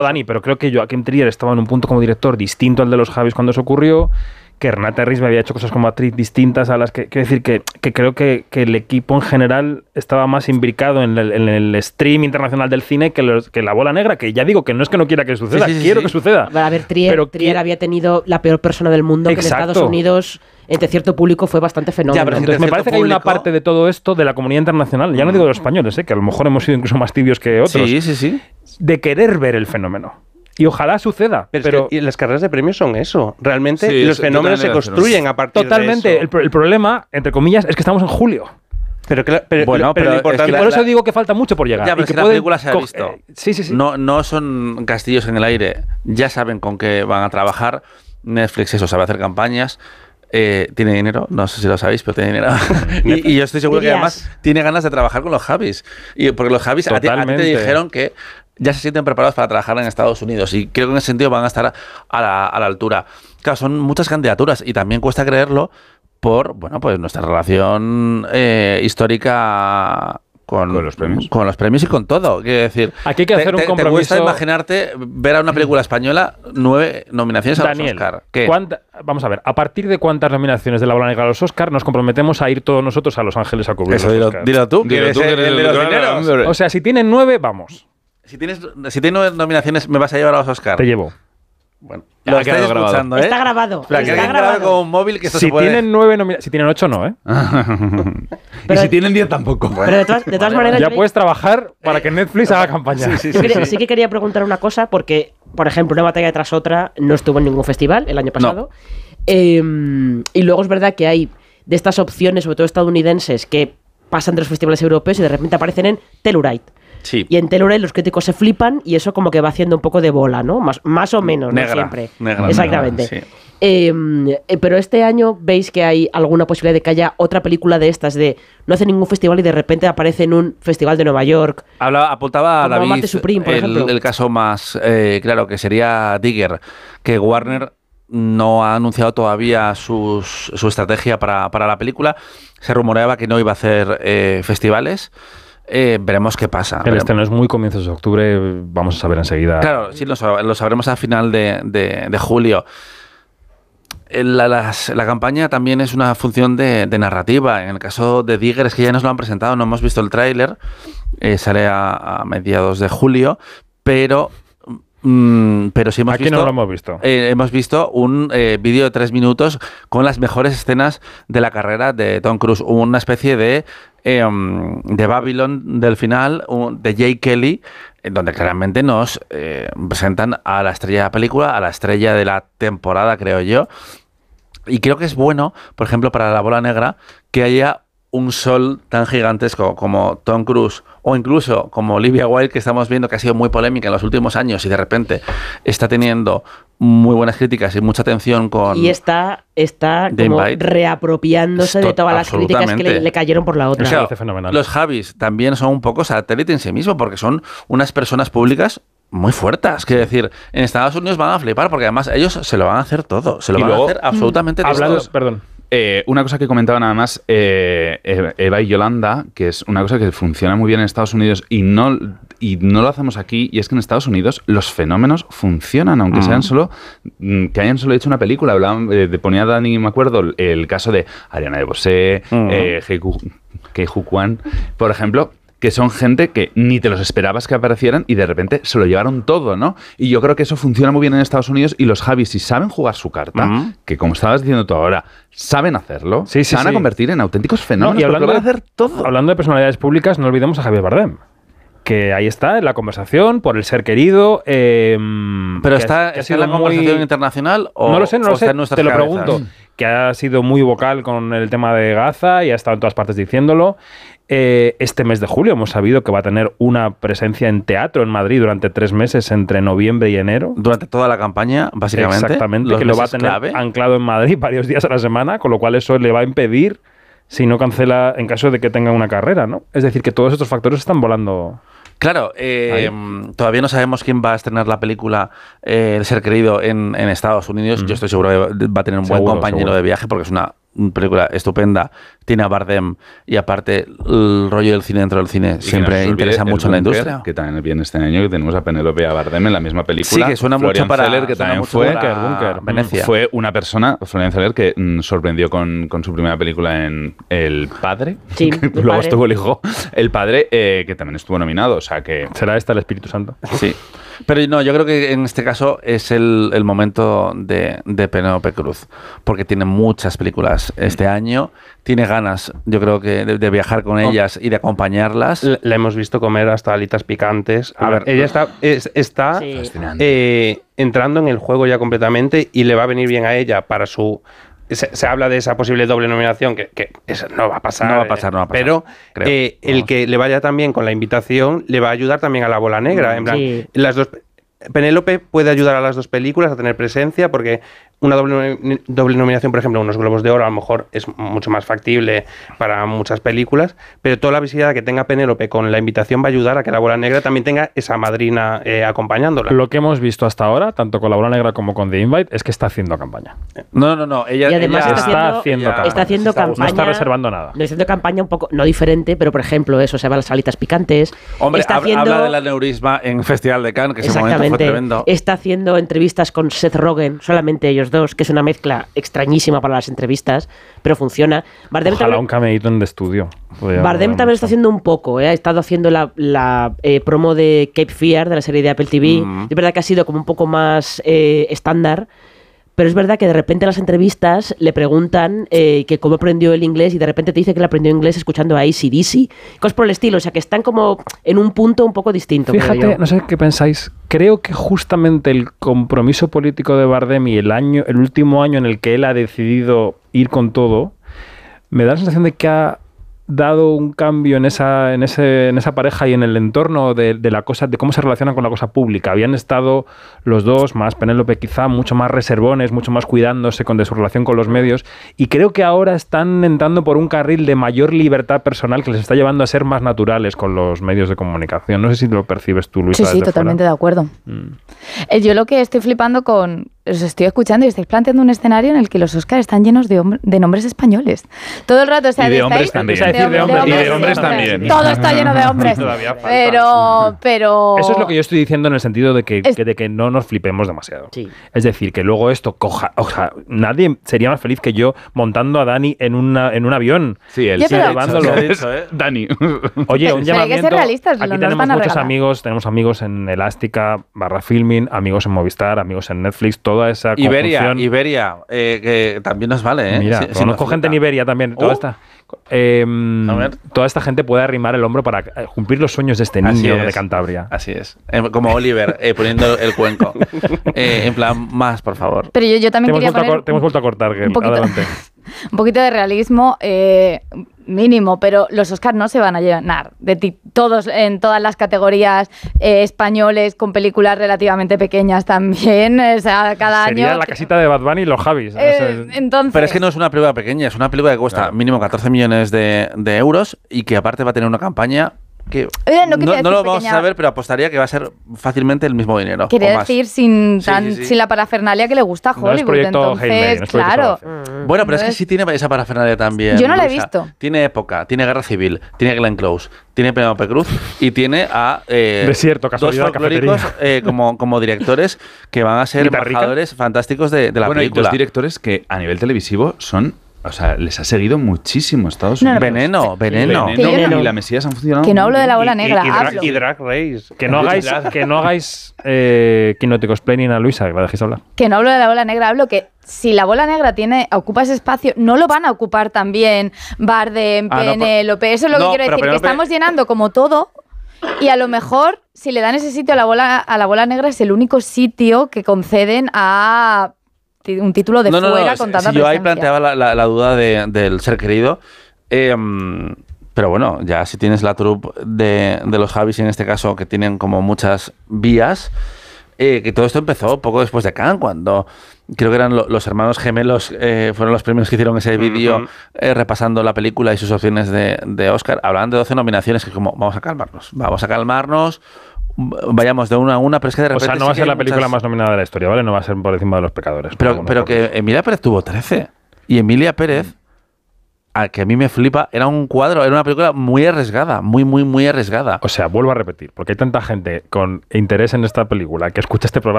Dani, pero creo que Joaquim Trier estaba en un punto como director distinto al de los Javis cuando eso ocurrió, que Renate Riesme había hecho cosas como actriz distintas a las que... Quiero decir que creo que el equipo en general estaba más imbricado en el stream internacional del cine que la bola negra, que ya digo que no es que no quiera que suceda, quiero que suceda. A ver, Trier había tenido la peor persona del mundo, que en Estados Unidos, entre cierto público, fue bastante fenómeno. Ya, entonces me parece que hay una parte de todo esto de la comunidad internacional, ya no digo de los españoles, que a lo mejor hemos sido incluso más tibios que otros, de querer ver el fenómeno. Y ojalá suceda. Pero y las carreras de premios son eso. Realmente los fenómenos se construyen a partir de eso. El problema, entre comillas, es que estamos en julio. Pero lo importante, por eso digo que falta mucho por llegar. Ya, pero y que la película se ha visto. Sí. No son castillos en el aire. Ya saben con qué van a trabajar. Netflix sabe hacer campañas. Tiene dinero, no sé si lo sabéis, pero tiene dinero. y yo estoy seguro que además tiene ganas de trabajar con los Javis. Porque los Javis a ti te dijeron que ya se sienten preparados para trabajar en Estados Unidos y creo que en ese sentido van a estar a la altura. Claro, son muchas candidaturas y también cuesta creerlo por pues nuestra relación histórica con los premios y con todo. Quiero decir, aquí hay que hacer un compromiso. ¿Te cuesta imaginarte ver a una película española 9 nominaciones a los Oscar? Vamos a ver, ¿a partir de cuántas nominaciones de la bola negra a los Oscar nos comprometemos a ir todos nosotros a Los Ángeles a cubrir los Oscar? Dilo tú, que eres el de los dineros. O sea, si tienen 9, vamos. Si tienes 9 nominaciones, ¿me vas a llevar a los Oscar? Te llevo. Bueno, lo estáis escuchando, Está grabado. Está grabado con un móvil que esto si se puede... tienen 9 nominaciones, si tienen 8 no, Y si tienen 10 tampoco. Pero de todas maneras... Ya puedes trabajar para que Netflix haga campaña. Sí que quería preguntar una cosa, porque, por ejemplo, Una batalla tras otra no estuvo en ningún festival el año pasado. Y luego es verdad que hay de estas opciones, sobre todo estadounidenses, que pasan de los festivales europeos y de repente aparecen en Telluride. Sí. Y en Telluride los críticos se flipan y eso como que va haciendo un poco de bola, ¿no? Más o menos, negra, no siempre. Negra, exactamente. Negra, sí. Pero este año veis que hay alguna posibilidad de que haya otra película de estas, de no hace ningún festival y de repente aparece en un festival de Nueva York. Apuntaba a David Marte Supreme, por ejemplo. El caso más claro, que sería Digger, que Warner no ha anunciado todavía su estrategia para la película. Se rumoreaba que no iba a hacer festivales. Veremos qué pasa. El estreno es muy comienzos de octubre, vamos a saber enseguida. Claro, sí, lo sabremos a final de julio. La campaña también es una función de narrativa. En el caso de Digger es que ya nos lo han presentado, no hemos visto el tráiler, sale a mediados de julio, pero sí hemos Aquí visto... no lo hemos visto. Hemos visto un vídeo de 3 minutos con las mejores escenas de la carrera de Tom Cruise. Una especie de Babylon del final, de Jake Kelly, donde claramente nos presentan a la estrella de la película, a la estrella de la temporada, creo yo. Y creo que es bueno, por ejemplo, para la bola negra, que haya un sol tan gigantesco como Tom Cruise o incluso como Olivia Wilde, que estamos viendo que ha sido muy polémica en los últimos años y de repente está teniendo muy buenas críticas y mucha atención con... Y está como reapropiándose de todas las críticas que le cayeron por la otra. O sea, los Javis también son un poco satélite en sí mismo porque son unas personas públicas muy fuertes. Quiero decir, en Estados Unidos van a flipar porque además ellos se lo van a hacer todo. Se lo van a hacer absolutamente todo. Perdón. Una cosa que comentaba nada más Eva y Yolanda, que es una cosa que funciona muy bien en Estados Unidos y no lo hacemos aquí, y es que en Estados Unidos los fenómenos funcionan, aunque sean que hayan solo hecho una película. Ponía Dani, me acuerdo, el caso de Ariana DeBose, Ke-Huy Quan, por ejemplo, que son gente que ni te los esperabas que aparecieran y de repente se lo llevaron todo, ¿no? Y yo creo que eso funciona muy bien en Estados Unidos y los Javis, si saben jugar su carta, que como estabas diciendo tú ahora, saben hacerlo, se van a convertir en auténticos fenómenos, porque lo van a hacer todo. Hablando de personalidades públicas, no olvidemos a Javier Bardem, que ahí está en la conversación por el ser querido. ¿Pero está en la conversación internacional o no lo sé, te lo pregunto. Que ha sido muy vocal con el tema de Gaza y ha estado en todas partes diciéndolo. Este mes de julio hemos sabido que va a tener una presencia en teatro en Madrid durante 3 meses entre noviembre y enero. Durante toda la campaña, básicamente. Exactamente, que lo va a tener anclado en Madrid varios días a la semana, con lo cual eso le va a impedir, si no cancela, en caso de que tenga una carrera, ¿no? Es decir, que todos estos factores están volando. Claro, todavía no sabemos quién va a estrenar la película El ser querido en Estados Unidos. Yo estoy seguro que va a tener un buen compañero de viaje porque es una película estupenda, tiene a Bardem y aparte el rollo del cine dentro del cine siempre interesa mucho en la industria. Que también viene este año, que tenemos a Penélope y a Bardem en la misma película. Sí, que suena Florian mucho para Zeller, que también fue Venecia. Fue una persona, Florian Zeller, que sorprendió con su primera película en El Padre. Sí, luego estuvo el hijo. El Padre, que también estuvo nominado, o sea que... ¿Será esta el Espíritu Santo? Sí. Pero no, yo creo que en este caso es el momento de Penélope Cruz, porque tiene muchas películas este año, tiene ganas, yo creo que de viajar con ellas y de acompañarlas. La hemos visto comer hasta alitas picantes. A ver, ella está entrando en el juego ya completamente y le va a venir bien a ella para su... Se habla de esa posible doble nominación, que eso no va a pasar. No va a pasar. Pero el que le vaya también con la invitación le va a ayudar también a La Bola Negra. En plan, las dos... Penélope puede ayudar a las dos películas a tener presencia porque una doble nominación, por ejemplo, unos Globos de Oro a lo mejor es mucho más factible para muchas películas, pero toda la visibilidad que tenga Penélope con la invitación va a ayudar a que La Bola Negra también tenga esa madrina acompañándola. Lo que hemos visto hasta ahora, tanto con La Bola Negra como con The Invite, es que está haciendo campaña. No. Ella, y además está haciendo campaña. No está reservando nada. No está haciendo campaña un poco, no diferente, pero por ejemplo, eso, se va a las salitas picantes. Hombre, habla del aneurisma en Festival de Cannes, que ese momento fue tremendo. Está haciendo entrevistas con Seth Rogen, solamente ellos dos, que es una mezcla extrañísima para las entrevistas, pero funciona. Bardem Ojalá un cameíto en de estudio. Bardem también está haciendo un poco, ha estado haciendo la promo de Cape Fear, de la serie de Apple TV. Es verdad que ha sido como un poco más estándar, pero es verdad que de repente en las entrevistas le preguntan que cómo aprendió el inglés y de repente te dice que le aprendió inglés escuchando a AC/DC, cosas por el estilo, o sea que están como en un punto un poco distinto. Fíjate, no sé qué pensáis, creo que justamente el compromiso político de Bardem y el último año en el que él ha decidido ir con todo, me da la sensación de que ha dado un cambio en esa pareja y en el entorno de la cosa, de cómo se relacionan con la cosa pública. Habían estado los dos, más Penélope quizá, mucho más reservones, mucho más cuidándose de su relación con los medios, y creo que ahora están entrando por un carril de mayor libertad personal que les está llevando a ser más naturales con los medios de comunicación. No sé si lo percibes tú, Luisa. Sí, totalmente de acuerdo. Yo lo que estoy flipando os estoy escuchando y estáis planteando un escenario en el que los Oscars están llenos de nombres españoles. Todo el rato, o sea, y de hombres también. De hombres también. Todo está lleno de hombres. Pero eso es lo que yo estoy diciendo en el sentido de que no nos flipemos demasiado. Sí. Es decir, que luego esto nadie sería más feliz que yo montando a Dani en un avión. Sí, él sí llevándolo. Dani. Oye, un llamamiento. Hay que ser realistas, aquí tenemos muchos amigos, tenemos amigos en Elástica, /Filming, amigos en Movistar, amigos en Netflix, toda esa conjunción. Iberia, que también nos vale, ¿eh? Mira, conozco gente en Iberia también. Toda esta gente puede arrimar el hombro para cumplir los sueños de este niño de Cantabria. Así es. Como Oliver, poniendo el cuenco. En plan, más, por favor. Pero yo también quería poner... Te hemos vuelto a cortar, adelante. Un poquito de realismo mínimo, pero los Oscars no se van a llenar todos en todas las categorías españoles con películas relativamente pequeñas también, o sea, cada año... Sería la casita de Bad Bunny y los Javis. Entonces... Pero es que no es una película pequeña, es una película que cuesta mínimo 14 millones de euros y que aparte va a tener una campaña que no lo vamos a saber, pero apostaría que va a ser fácilmente el mismo dinero. Quería decir sin la parafernalia que le gusta a Hollywood. No es proyecto Hail Mary, claro. Bueno, pero es que sí tiene esa parafernalia también. Yo no la he visto. Tiene época, tiene Guerra Civil, tiene Glenn Close, tiene Penélope Cruz y tiene a Desierto, dos folclóricos como directores que van a ser embajadores fantásticos de la película. Bueno, y dos directores que a nivel televisivo son... O sea, les ha seguido muchísimo Estados Unidos. Veneno. Y La Mesías han funcionado. Que no hablo de La Bola Negra. Y Drag Race. Que no hagáis Quinótico explaining a Luisa, que la dejéis hablar. Que no hablo de La Bola Negra, hablo que si La Bola Negra ocupa ese espacio, no lo van a ocupar también Bardem, Penélope. Eso es lo que quiero decir, que estamos llenando como todo. Y a lo mejor, si le dan ese sitio a la Bola Negra, es el único sitio que conceden a un título de fuera con tanta presencia. Yo ahí planteaba la duda del ser querido, pero bueno, ya si tienes la troupe de los Javis, en este caso, que tienen como muchas vías, que todo esto empezó poco después de Cannes, cuando creo que eran los hermanos gemelos, fueron los primeros que hicieron ese vídeo repasando la película y sus opciones de Oscar. Hablaban de 12 nominaciones, que como, vamos a calmarnos, vayamos de una a una, pero es que de repente... O sea, no va a ser la película más nominada de la historia, ¿vale? No va a ser por encima de Los Pecadores. Pero que Emilia Pérez tuvo 13. Y Emilia Pérez que a mí me flipa, era una película muy arriesgada, muy arriesgada. O sea, vuelvo a repetir, porque hay tanta gente con interés en esta película que escucha este programa